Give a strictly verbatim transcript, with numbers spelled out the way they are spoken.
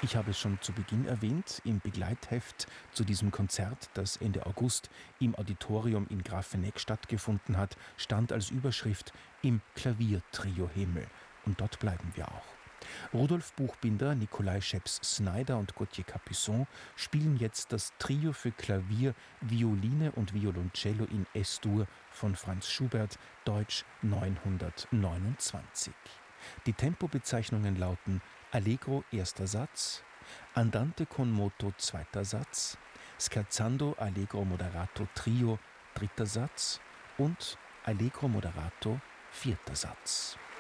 Ich habe es schon zu Beginn erwähnt, im Begleitheft zu diesem Konzert, das Ende August im Auditorium in Grafenegg stattgefunden hat, stand als Überschrift »Im Klaviertrio Himmel«. Und dort bleiben wir auch. Rudolf Buchbinder, Nikolai Scheps-Snyder und Gauthier Capuçon spielen jetzt das Trio für Klavier, Violine und Violoncello in Es-Dur von Franz Schubert, Deutsch neunhundertneunundzwanzig. Die Tempobezeichnungen lauten Allegro erster Satz, Andante con moto zweiter Satz, Scherzando Allegro moderato Trio dritter Satz und Allegro moderato vierter Satz.